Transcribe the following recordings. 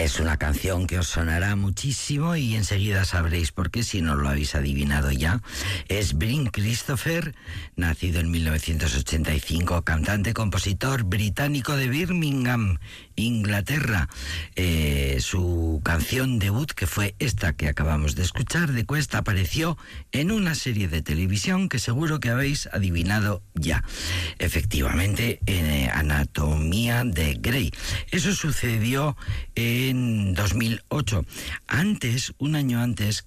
Es una canción que os sonará muchísimo y enseguida sabréis por qué, si no lo habéis adivinado ya. Es Bryn Christopher, nacido en 1985, cantante, compositor británico de Birmingham, Inglaterra. Su canción debut, que fue esta que acabamos de escuchar, de Quest, apareció en una serie de televisión que seguro que habéis adivinado ya. Efectivamente, en Anatomía de Grey. Eso sucedió en 2008. Antes, un año antes,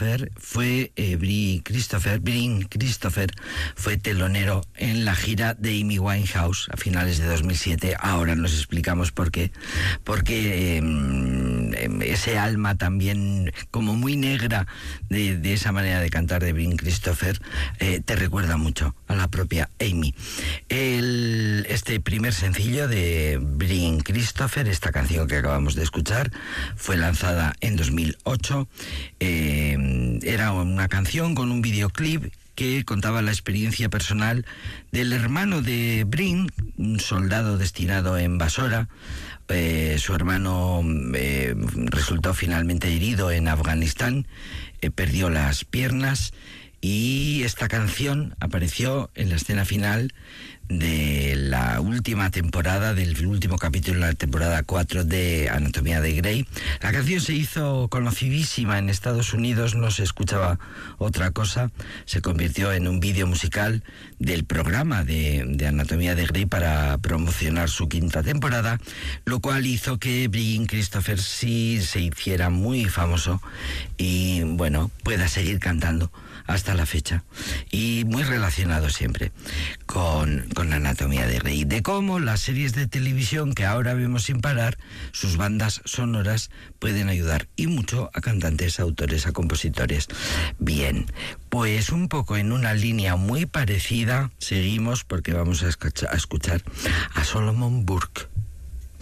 Bryn Christopher fue telonero en la gira de Amy Winehouse a finales de 2007. Ahora nos explicamos por qué. Porque ese alma también como muy negra de esa manera de cantar de Bryn Christopher te recuerda mucho a la propia Amy. Este primer sencillo de Bryn Christopher, esta canción que acabamos de escuchar, fue lanzada en 2008. Era una canción con un videoclip que contaba la experiencia personal del hermano de Bryn, un soldado destinado en Basora. Su hermano resultó finalmente herido en Afganistán, perdió las piernas, y esta canción apareció en la escena final de la última temporada, del último capítulo de la temporada 4 de Anatomía de Grey. La canción se hizo conocidísima en Estados Unidos, no se escuchaba otra cosa, se convirtió en un vídeo musical del programa de Anatomía de Grey para promocionar su quinta temporada, lo cual hizo que Bryn Christopher sí se hiciera muy famoso y, bueno, pueda seguir cantando hasta la fecha, y muy relacionado siempre con Anatomía de Grey, de cómo las series de televisión que ahora vemos sin parar, sus bandas sonoras pueden ayudar y mucho a cantantes, a autores, a compositores. Bien, pues un poco en una línea muy parecida seguimos, porque vamos a escuchar a Solomon Burke.